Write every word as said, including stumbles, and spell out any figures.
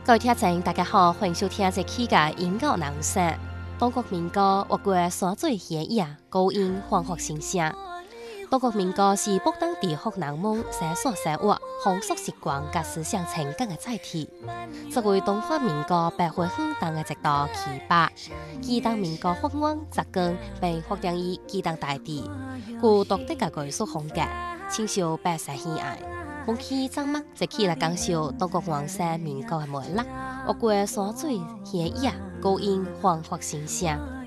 各位听众，大家好，欢迎收听这期嘅音乐人声。中国民歌越过山水险野，高音欢乐声声。中国民歌是不当地福人们生活生活、风俗习惯及思想情感嘅载体。作为东方民歌百花纷档嘅一道奇葩，几档民歌风光扎根并发展于几档大地，具独特嘅艺术风格，深受百姓喜爱。本期节目就起来讲述中国黄山民歌嘅魅力，越过山水险野，高音欢乐声声。